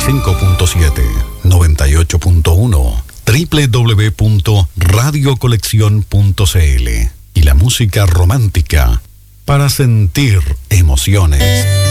95.7, 98.1, www.radiocolección.cl y la música romántica para sentir emociones.